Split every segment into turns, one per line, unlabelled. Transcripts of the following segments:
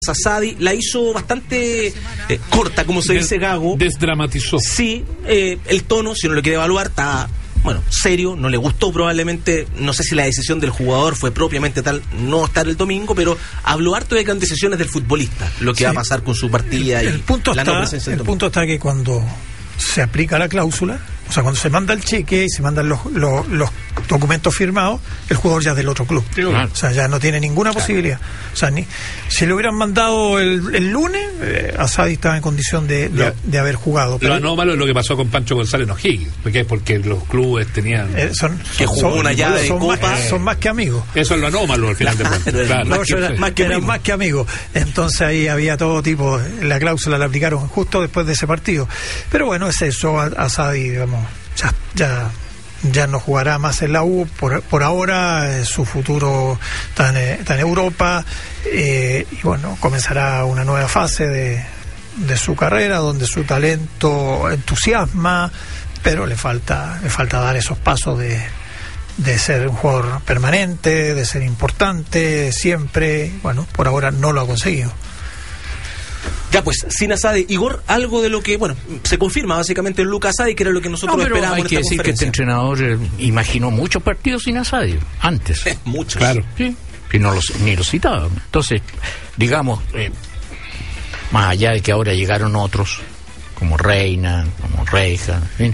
Asadi la hizo bastante corta, como se dice Gago.
Desdramatizó.
Sí, el tono, si uno lo quiere evaluar, está, serio, no le gustó probablemente, no sé si la decisión del jugador fue propiamente tal, no estar el domingo, pero habló harto de que eran decisiones del futbolista, lo que va a pasar con su partida
el punto
la
está,
no presencia del
el punto está que cuando se aplica la cláusula, o sea, cuando se manda el cheque y se mandan los documentos firmados, el jugador ya es del otro club.
Claro.
O sea, ya no tiene ninguna posibilidad. O sea, si lo hubieran mandado el lunes, Asadi estaba en condición de haber jugado.
Lo anómalo es lo que pasó con Pancho González en O'Higgins, porque los clubes tenían...
que jugó una llave de copa.
Son más que amigos.
Eso es lo anómalo al final de cuentas.
Eran más que amigos. Entonces ahí había todo tipo, la cláusula la aplicaron justo después de ese partido. Pero bueno, es eso, Asadi, digamos, ya no jugará más en la U por ahora, su futuro está en Europa, y bueno, comenzará una nueva fase de su carrera donde su talento entusiasma, pero le falta dar esos pasos de ser un jugador permanente, de ser importante siempre. Bueno, por ahora no lo ha conseguido.
Ya pues, sin Asadi, Igor, algo de lo que, se confirma básicamente en Lucas Asadi, que era lo que nosotros esperábamos.
Hay que decir que este entrenador imaginó muchos partidos sin Asadi, antes.
Muchos.
Claro.
Sí, que ni lo citaba. Entonces, digamos, más allá de que ahora llegaron otros, como Reina, como Reija, en fin,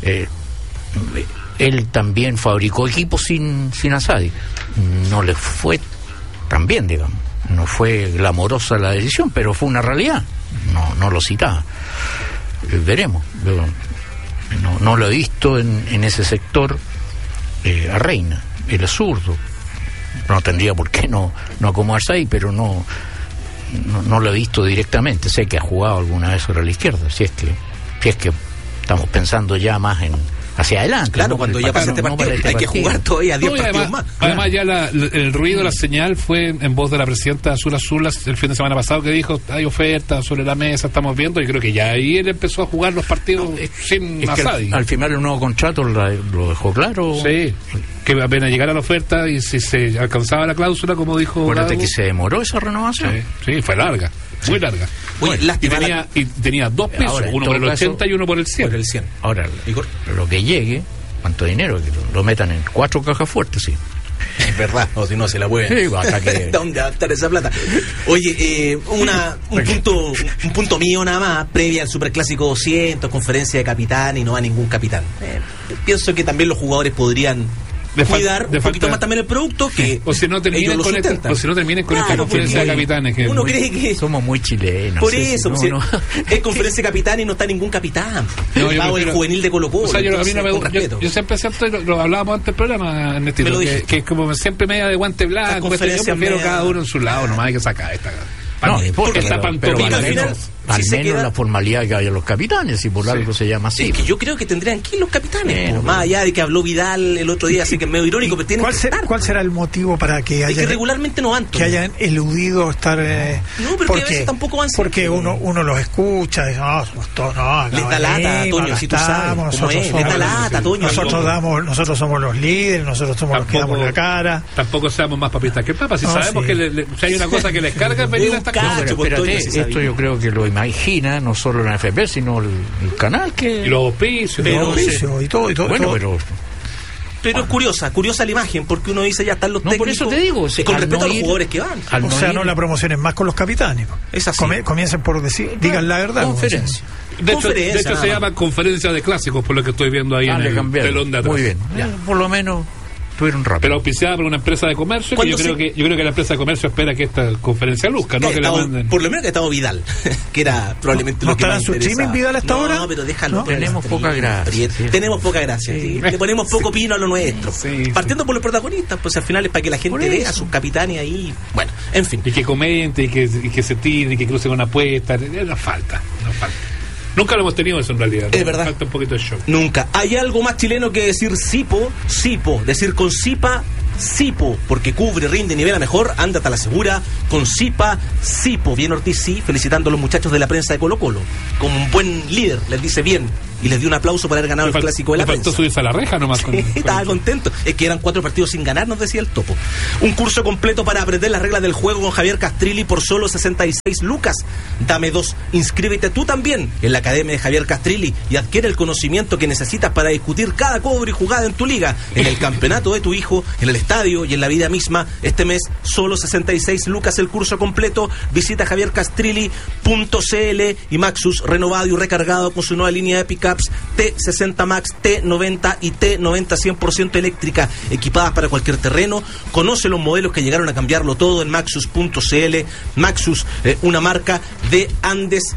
él también fabricó equipos sin Asadi. No le fue tan bien, digamos. No fue glamorosa la decisión, pero fue una realidad. No lo citaba. Veremos. No lo he visto en ese sector a Reina. Él es zurdo. No tendría por qué no acomodarse ahí, pero no lo he visto directamente. Sé que ha jugado alguna vez sobre la izquierda. Si es que estamos pensando ya más hacia adelante.
Claro, cuando ya pase este partido, hay que jugar todavía 10 partidos más.
Además ya el ruido, la señal fue en voz de la presidenta Azul el fin de semana pasado, que dijo, hay ofertas sobre la mesa, estamos viendo, y creo que ya ahí él empezó a jugar los partidos sin Asadi.
Al firmar el nuevo contrato lo dejó claro.
Sí, que apenas llegara la oferta y si se alcanzaba la cláusula, como dijo...
Acuérdate que se demoró esa renovación.
Sí, fue larga. Muy larga. Y tenía dos pisos, ahora, uno por el 80 y uno por el 100.
Por el 100.
Ahora, lo que llegue, ¿cuánto dinero? Que lo metan en 4 cajas fuertes, sí.
Es verdad, o si no se la pueden.
Sí, hasta que...
¿Dónde va a estar esa plata? Oye, un punto mío nada más, previa al Superclásico 200, conferencia de capitán, y no va ningún capitán. Pienso que también los jugadores podrían cuidar un poquito más también el producto, que
o si no terminen con esta conferencia de capitanes, que
uno cree que
somos muy chilenos.
Por eso es conferencia de capitán y no está ningún capitán. El juvenil de Colo-Colo.
O sea, yo siempre siento, lo hablábamos antes del programa, Ernestino, que es como siempre media de guante blanco. Yo prefiero cada uno en su lado, nomás hay que sacar esta.
Porque
esta pantomima
al menos la formalidad que haya los capitanes, y por algo se llama así.
Es que yo creo que tendrían que ir los capitanes, más allá de que habló Vidal el otro día, así que es medio irónico, pero tienen
¿Cuál será el motivo para que hayan,
que regularmente no van,
que hayan eludido estar?
No, pero que a veces tampoco van.
Porque uno los escucha y somos todos,
les da lata, Toño, si tú sabes cómo es, les da lata, Toño.
Nosotros somos los líderes, nosotros somos los que damos la cara.
Tampoco seamos más papistas que papas, si sabemos que si hay una cosa que les carga es venir a estas cosas.
Espérate, esto yo creo que lo imagina no solo la FP, sino el canal que...
Y los auspicios.
Y todo.
Bueno,
pero es curiosa la imagen, porque uno dice ya están los técnicos.
Por eso te digo,
con respecto a los jugadores que van.
No la promociones más con los capitanes.
Es así.
Comiencen por digan la verdad.
Conferencia.
De hecho se llama conferencia de clásicos, por lo que estoy viendo ahí en el telón de atrás.
Muy bien. Por lo menos tuvieron rápido.
Pero auspiciada por una empresa de comercio, que yo creo que la empresa de comercio espera que esta conferencia luzca, ¿no? Que le manden.
Por lo menos que ha estado Vidal, que era probablemente
lo que más interesaba. ¿No estará en su streaming Vidal hasta ahora?
No, pero déjalo.
¿No? Tenemos poca gracia.
Tenemos poca gracia. Sí. Le ponemos poco pino a lo nuestro. Partiendo por los protagonistas, pues al final es para que la gente vea a sus capitanes ahí. Bueno, en fin.
Y que comente, y que se tire, y que crucen una apuesta. Nos falta. Nunca lo hemos tenido eso en realidad.
Es verdad.
Falta un poquito de show.
Nunca. Hay algo más chileno que decir Sipo, decir con Sipa Sipo, porque cubre, rinde y nivela mejor. Ándate a la segura con Sipa Sipo. Bien Ortiz, sí, felicitando a los muchachos de la prensa de Colo-Colo. Como un buen líder, les dice bien. Y les dio un aplauso por haber ganado el clásico de la prensa.
Le faltó subirse a la reja nomás.
Sí, estaba contento. Es que eran 4 partidos sin ganar, nos decía el Topo. Un curso completo para aprender las reglas del juego con Javier Castrilli por solo 66 lucas. Dame 2. Inscríbete tú también en la Academia de Javier Castrilli y adquiere el conocimiento que necesitas para discutir cada cobro y jugada en tu liga, en el campeonato de tu hijo, en el estadio y en la vida misma. Este mes, solo 66 lucas el curso completo. Visita javiercastrilli.cl y Maxus, renovado y recargado con su nueva línea de pickups T60 Max, T90 y T90 100% eléctrica, equipadas para cualquier terreno. Conoce los modelos que llegaron a cambiarlo todo en Maxus.cl. Maxus, una marca de Andes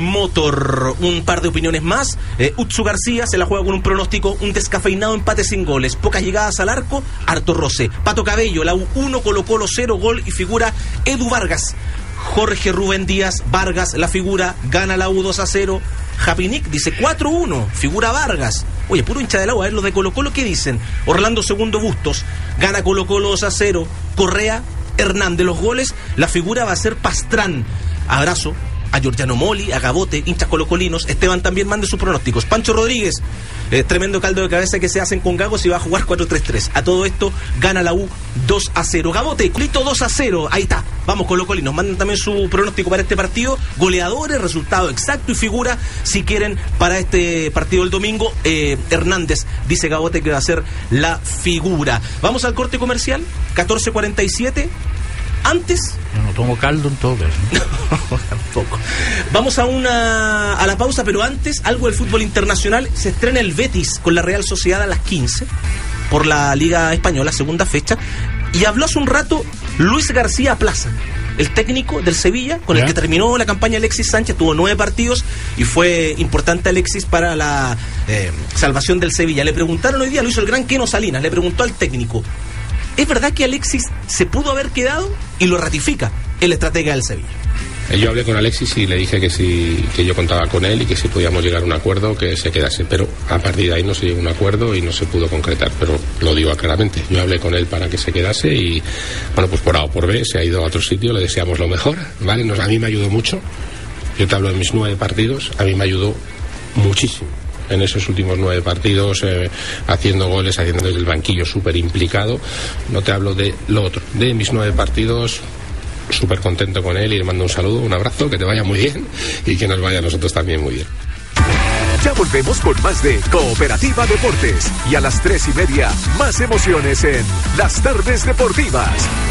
Motor. Un par de opiniones más. Utsu García se la juega con un pronóstico: un descafeinado empate sin goles, pocas llegadas al arco, harto roce. Pato Cabello, la U1, Colo-Colo 0, gol y figura Edu Vargas. Jorge Rubén Díaz Vargas, la figura, gana la U 2-0. Japinic dice 4-1, figura Vargas. Oye, puro hincha de la U. A ver los de Colo-Colo, ¿qué dicen? Orlando Segundo Bustos, gana Colo-Colo 2-0. Correa Hernández, los goles, la figura va a ser Pastrán. Abrazo a Giorgiano Moli, a Gabote, hinchas colocolinos. Esteban también mande sus pronósticos. Pancho Rodríguez, tremendo caldo de cabeza que se hacen con Gagos y va a jugar 4-3-3. A todo esto, gana la U 2-0. Gabote, Clito 2-0. Ahí está. Vamos, colocolinos. Manden también su pronóstico para este partido. Goleadores, resultado exacto y figura, si quieren, para este partido del domingo. Hernández, dice Gabote, que va a ser la figura. Vamos al corte comercial, 14:47. Antes...
Yo no tomo caldo en todo caso.
No, tampoco. Vamos a la pausa, pero antes, algo del fútbol internacional. Se estrena el Betis con la Real Sociedad a las 15 por la Liga Española, segunda fecha. Y habló hace un rato Luis García Plaza, el técnico del Sevilla, con el que terminó la campaña Alexis Sánchez. Tuvo 9 partidos y fue importante Alexis para la salvación del Sevilla. Le preguntaron hoy día, lo hizo el gran Keno Salinas, le preguntó al técnico: ¿es verdad que Alexis se pudo haber quedado? Y lo ratifica el estratega del Sevilla.
Yo hablé con Alexis y le dije que sí, que yo contaba con él y que si podíamos llegar a un acuerdo, que se quedase. Pero a partir de ahí no se llegó a un acuerdo y no se pudo concretar. Pero lo digo claramente, yo hablé con él para que se quedase y, bueno, pues por A o por B se ha ido a otro sitio, le deseamos lo mejor, ¿vale? A mí me ayudó mucho. Yo te hablo de mis 9 partidos, a mí me ayudó muchísimo. En esos últimos 9 partidos, haciendo goles, haciendo desde el banquillo, súper implicado. No te hablo de lo otro, de mis 9 partidos, súper contento con él y le mando un saludo, un abrazo, que te vaya muy bien y que nos vaya a nosotros también muy bien.
Ya volvemos con más de Cooperativa Deportes y a las 3:30 más emociones en Las Tardes Deportivas.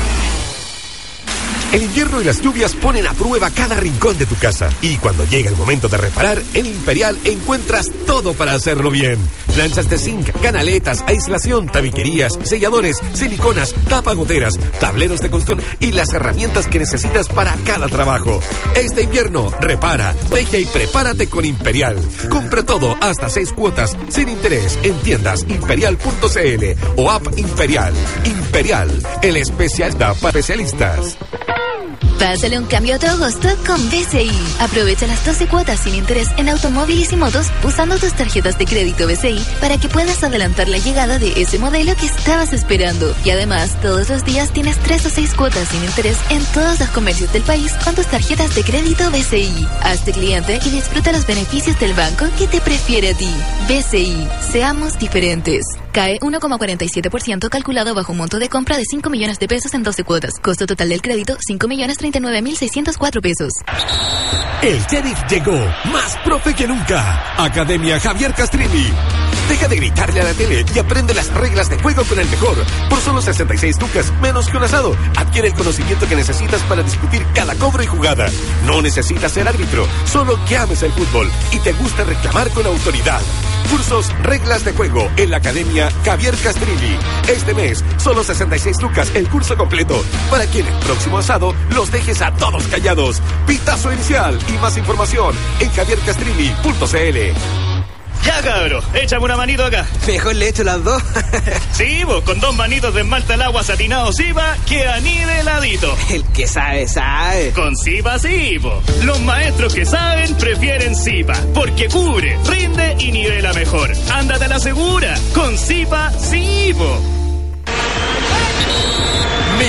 El invierno y las lluvias ponen a prueba cada rincón de tu casa. Y cuando llega el momento de reparar, en Imperial encuentras todo para hacerlo bien. Planchas de zinc, canaletas, aislación, tabiquerías, selladores, siliconas, tapagoteras, tableros de construcción y las herramientas que necesitas para cada trabajo. Este invierno, repara, deja y prepárate con Imperial. Compra todo hasta 6 cuotas sin interés en tiendas imperial.cl o app Imperial. Imperial, el especialista para especialistas.
Pásale un cambio a tu agosto con BCI. Aprovecha las 12 cuotas sin interés en automóviles y motos usando tus tarjetas de crédito BCI para que puedas adelantar la llegada de ese modelo que estabas esperando. Y además, todos los días tienes 3 o 6 cuotas sin interés en todos los comercios del país con tus tarjetas de crédito BCI. Hazte cliente y disfruta los beneficios del banco que te prefiere a ti. BCI, seamos diferentes. Cae 1,47% calculado bajo un monto de compra de 5 millones de pesos en 12 cuotas. Costo total del crédito, 5.039.604 pesos.
El sheriff llegó, más profe que nunca. Academia Javier Castrilli. Deja de gritarle a la tele y aprende las reglas de juego con el mejor. Por solo 66 lucas, menos que un asado. Adquiere el conocimiento que necesitas para discutir cada cobro y jugada. No necesitas ser árbitro, solo que ames el fútbol y te gusta reclamar con autoridad. Cursos Reglas de Juego en la Academia Javier Castrilli. Este mes, solo 66 lucas el curso completo, para que en el próximo asado los dejes a todos callados. Pitazo inicial y más información en javiercastrilli.cl.
Ya, cabro, échame una manito acá.
Mejor le echo las 2.
Sí, vos, con 2 manitos de esmalta al agua satinado Sipa, que anide heladito.
El que sabe, sabe.
Con Sipa, sí, po. Los maestros que saben prefieren Sipa, porque cubre, rinde y nivela mejor. Ándate a la segura, con Sipa, sí, po.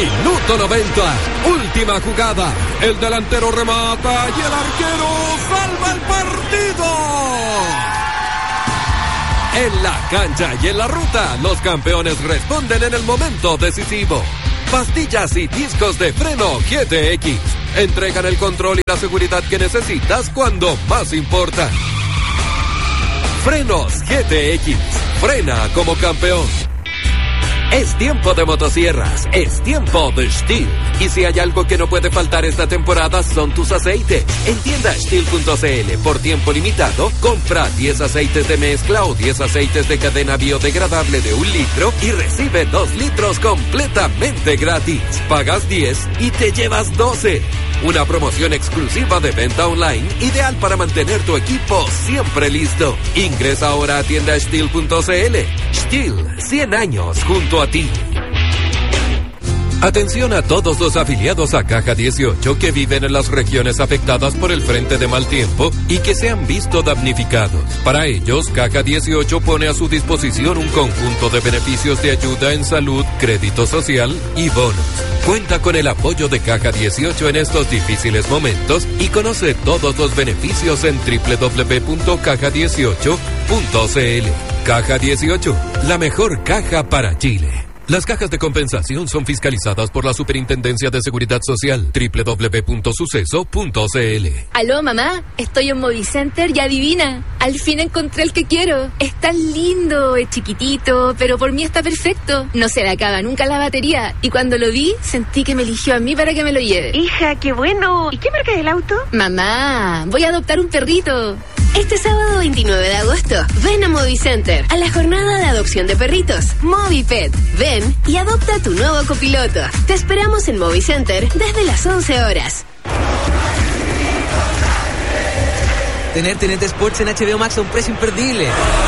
Minuto 90. Última jugada. El delantero remata y el arquero salva el partido. En la cancha y en la ruta, los campeones responden en el momento decisivo. Pastillas y discos de freno GTX entregan el control y la seguridad que necesitas cuando más importa. Frenos GTX. Frena como campeón. Es tiempo de motosierras, es tiempo de Stihl. Y si hay algo que no puede faltar esta temporada son tus aceites. En tienda Stihl.cl, por tiempo limitado, compra 10 aceites de mezcla o 10 aceites de cadena biodegradable de 1 litro y recibe 2 litros completamente gratis. Pagas 10 y te llevas 12. Una promoción exclusiva de venta online, ideal para mantener tu equipo siempre listo. Ingresa ahora a tienda Stihl.cl. Stihl, 100 años junto a ti. Atención a todos los afiliados a Caja 18 que viven en las regiones afectadas por el frente de mal tiempo y que se han visto damnificados. Para ellos, Caja 18 pone a su disposición un conjunto de beneficios de ayuda en salud, crédito social y bonos. Cuenta con el apoyo de Caja 18 en estos difíciles momentos y conoce todos los beneficios en www.caja18.cl. Caja 18, la mejor caja para Chile. Las cajas de compensación son fiscalizadas por la Superintendencia de Seguridad Social. www.suceso.cl.
Aló, mamá, estoy en Movicenter y adivina, al fin encontré el que quiero. Es tan lindo, es chiquitito, pero por mí está perfecto. No se le acaba nunca la batería y cuando lo vi, sentí que me eligió a mí para que me lo lleve.
Hija, qué bueno. ¿Y qué marca es el auto?
Mamá, voy a adoptar un perrito.
Este sábado 29 de agosto, ven a Movicenter, a la jornada de adopción de perritos, MoviPet. Ven y adopta a tu nuevo copiloto. Te esperamos en Movicenter desde las 11 horas.
Tener TNT Sports en HBO Max a un precio imperdible.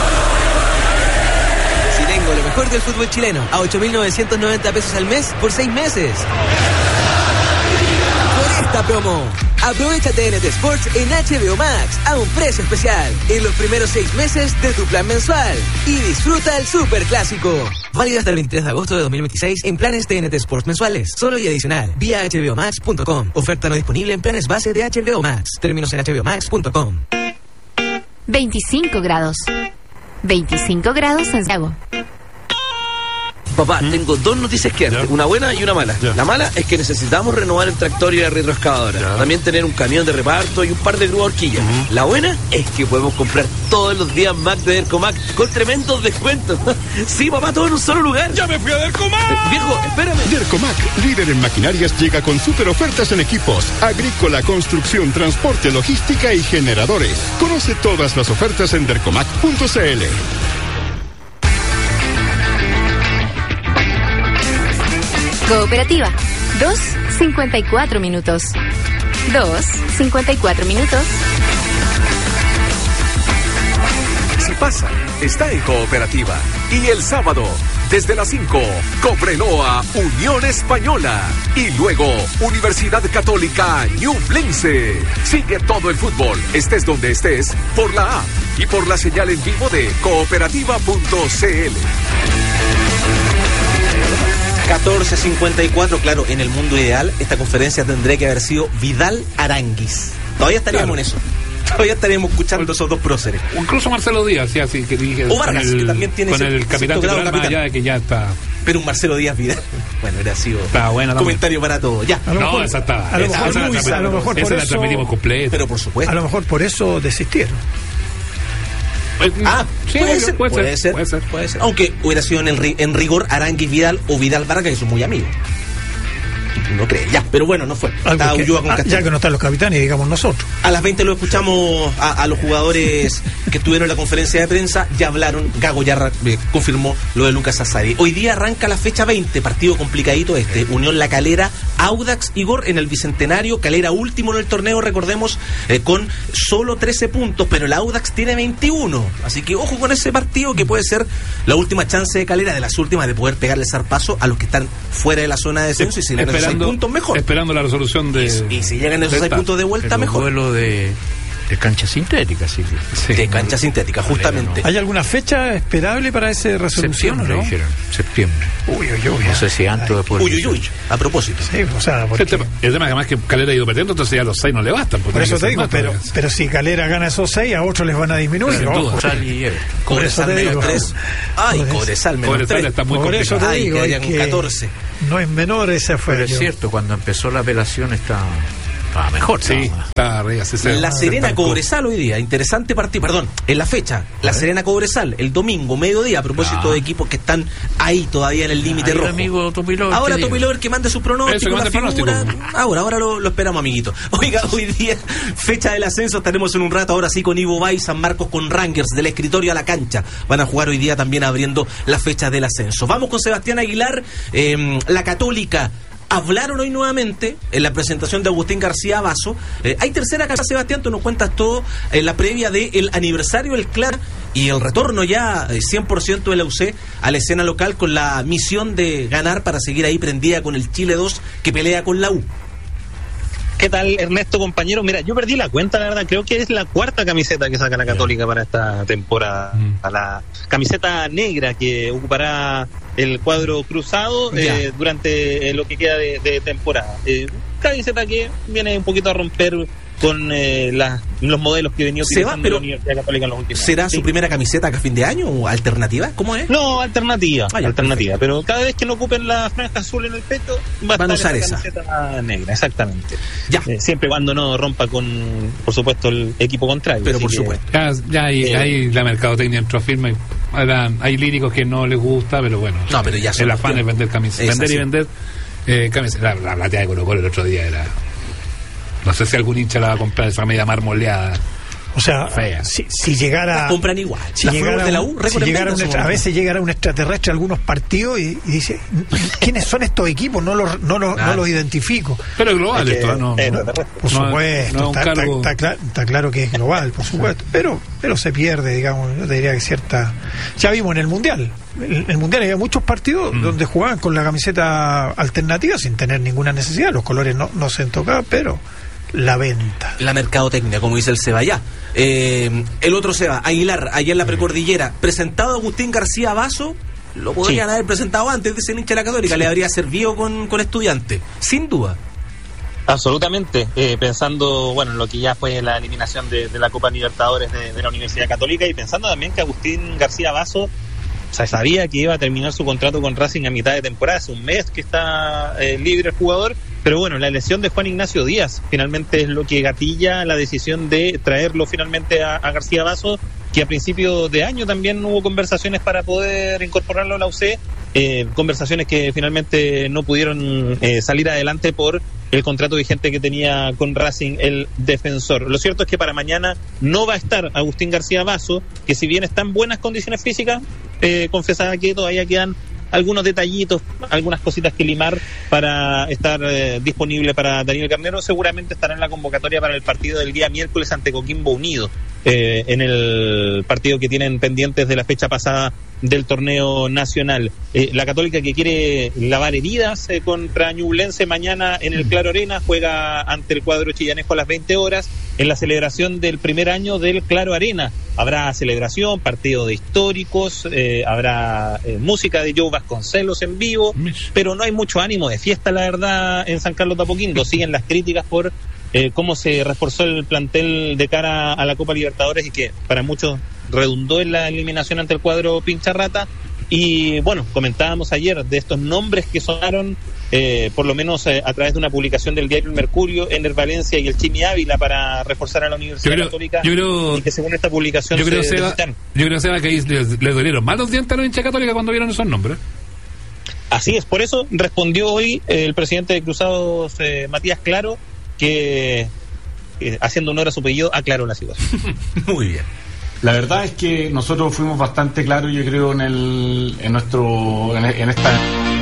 Si tengo lo mejor del fútbol chileno, a 8.990 pesos al mes por 6 meses. Por esta promo, aprovecha TNT Sports en HBO Max a un precio especial en los primeros 6 meses de tu plan mensual y disfruta el superclásico. Válido hasta el 23 de agosto de 2026 en planes TNT Sports mensuales, solo y adicional, vía hbomax.com. Oferta no disponible en planes base de HBO Max. Términos en hbomax.com.
25 grados. 25 grados en Santiago.
Papá, tengo 2 noticias que darte, una buena y una mala. La mala es que necesitamos renovar el tractor y la retroexcavadora. También tener un camión de reparto y un par de grúas horquillas. La buena es que podemos comprar todos los días Mac de Dercomac con tremendos descuentos. Sí, papá, todo en un solo lugar.
¡Ya me fui a Dercomac!
Viejo, espérame.
Dercomac, líder en maquinarias, llega con super ofertas en equipos, agrícola, construcción, transporte, logística y generadores. Conoce todas las ofertas en dercomac.cl.
Cooperativa. 2:54 minutos. 2:54 minutos.
Si pasa, está en Cooperativa. Y el sábado, desde las 5, Cobreloa, Unión Española. Y luego, Universidad Católica Ñublense. Sigue todo el fútbol, estés donde estés, por la app y por la señal en vivo de cooperativa.cl.
14:54, claro, en el mundo ideal, esta conferencia tendría que haber sido Vidal Aránguiz. Todavía estaríamos en eso. Todavía estaríamos escuchando esos dos próceres.
O incluso Marcelo Díaz, sí, así que dije.
O Vargas, que también tiene
con el capitán titular, más allá de que ya está.
Pero un Marcelo Díaz Vidal. Bueno, era sido
buena,
comentario para todo. Ya.
No, esa está.
A lo mejor por
esa la
eso,
transmitimos completa.
Pero por supuesto.
A lo mejor por eso desistieron.
Sí, puede ser. Aunque hubiera sido en rigor Aránguiz Vidal o Vidal Vargas, que son muy amigos. No cree, ya, pero bueno, no fue.
Ya que no están los capitanes, digamos nosotros.
A las 20 lo escuchamos a los jugadores que estuvieron en la conferencia de prensa. Ya hablaron, Gago ya confirmó lo de Lucas Asadi. Hoy día arranca la fecha 20, partido complicadito Unión La Calera, Audax Igor en el Bicentenario. Calera último en el torneo, recordemos, con solo 13 puntos, pero el Audax tiene 21. Así que ojo con ese partido, que puede ser la última chance de Calera, de las últimas, de poder pegarle zarpazo a los que están fuera de la zona de descenso. Y si le puntos mejor.
Esperando la resolución de.
Y si llegan esos 6 puntos de vuelta, mejor.
El duelo de De cancha sintética, sí.
De cancha sintética, justamente.
¿Hay alguna fecha esperable para esa resolución?
Septiembre,
¿no?
dijeron. Septiembre.
Uy.
No sé si antes o después.
Uy. A propósito.
Sí, o sea, porque...
El tema es que además que Calera ha ido perdiendo, entonces ya los 6 no le bastan.
Por eso te digo, pero si Calera gana esos 6, a otros les van a disminuir.
Sin duda.
Cobresal menos 3. Ay, Cobresal menos 3.
Está muy
por eso te digo,
quedarían con 14.
No es menor esa fue.
Pero es cierto, cuando empezó la apelación estaba mejor.
Sí, está arriba.
La Serena Cobresal hoy día, interesante partido, perdón, en la fecha, la Serena Cobresal, el domingo, mediodía, a propósito de equipos que están ahí todavía en el límite rojo.
Amigo Topilover,
ahora Topilover que mande sus pronósticos, la figura. Ahora lo esperamos, amiguito. Oiga, hoy día, fecha del ascenso, estaremos en un rato ahora sí con Ivo Bay, San Marcos con Rangers, del escritorio a la cancha. Van a jugar hoy día también abriendo la fecha del ascenso. Vamos con Sebastián Aguilar, la Católica. Hablaron hoy nuevamente en la presentación de Agustín García Basso. Hay tercera casa, Sebastián, tú nos cuentas todo en la previa del aniversario del CLAR y el retorno ya 100% de la UC a la escena local con la misión de ganar para seguir ahí prendida con el Chile 2 que pelea con la U.
¿Qué tal, Ernesto, compañero? Mira, yo perdí la cuenta, la verdad. Creo que es la cuarta camiseta que saca la Católica para esta temporada. La camiseta negra que ocupará el cuadro cruzado durante lo que queda de temporada. Camiseta que viene un poquito a romper con los modelos que venía utilizando la Universidad Católica en los últimos años.
¿Será su primera camiseta acá a fin de año o alternativa? ¿Cómo es?
No, alternativa. Pero cada vez que no ocupen la franja azul en el pecho, van a usar esa camiseta negra, exactamente. Siempre cuando no rompa con, por supuesto, el equipo contrario.
Pero por supuesto.
Ya hay la mercadotecnia entró firme. Hay líricos que no les gusta, pero bueno.
No, pero ya
el afán es vender camisetas. Vender y vender camisetas. La platea de Colo-Colo el otro día era... No sé si algún hincha la va a comprar, esa media marmoleada.
O sea, si llegara...
La compran igual.
Si llegara de la U, a veces llegará un extraterrestre a algunos partidos y dice, ¿quiénes son estos equipos? No los identifico.
Pero es global esto, ¿no?
Por supuesto, está claro que es global, por supuesto. Pero se pierde, digamos, yo te diría que cierta... Ya vimos en el Mundial. En el Mundial había muchos partidos donde jugaban con la camiseta alternativa sin tener ninguna necesidad. Los colores no se tocaban, pero... la venta.
La mercadotecnia, como dice el Seba ya. El otro Seba, Aguilar, allá en la precordillera, presentado Agustín García Basso, lo podrían haber presentado antes de ser hincha de la Católica, le habría servido con Estudiantes, sin duda.
Absolutamente, pensando en lo que ya fue la eliminación de la Copa Libertadores de la Universidad Católica y pensando también que Agustín García Basso sabía que iba a terminar su contrato con Racing a mitad de temporada, hace un mes que está libre el jugador, pero bueno, la lesión de Juan Ignacio Díaz finalmente es lo que gatilla la decisión de traerlo finalmente a García Basso, que a principio de año también hubo conversaciones para poder incorporarlo a la UC, conversaciones que finalmente no pudieron salir adelante por el contrato vigente que tenía con Racing el defensor. Lo cierto es que para mañana no va a estar Agustín García Basso, que si bien está en buenas condiciones físicas, confesaba que todavía quedan algunos detallitos, algunas cositas que limar para estar disponible para Daniel Carnero. Seguramente estará en la convocatoria para el partido del día miércoles ante Coquimbo Unido, en el partido que tienen pendientes de la fecha pasada del torneo nacional. La Católica, que quiere lavar heridas contra Ñublense mañana en el Claro Arena, juega ante el cuadro chillanesco a las 20 horas en la celebración del primer año del Claro Arena. Habrá celebración, partido de históricos, habrá música de Joe Vasconcelos en vivo, pero no hay mucho ánimo de fiesta, la verdad, en San Carlos de Apoquindo. Siguen las críticas por cómo se reforzó el plantel de cara a la Copa Libertadores y que para muchos redundó en la eliminación ante el cuadro Pincharrata. Y bueno, comentábamos ayer de estos nombres que sonaron, por lo menos a través de una publicación del diario El Mercurio, Ener Valencia y el Chimi Ávila para reforzar a la Universidad Católica, y que según esta publicación
yo creo, Seba, que ahí les dolieron más los dientes a los hinchas Católica cuando vieron esos nombres.
Así es, por eso respondió hoy el presidente de Cruzados, Matías Claro, que haciendo honor a su apellido aclaró la situación.
Muy bien.
La verdad es que nosotros fuimos bastante claros, yo creo, en esta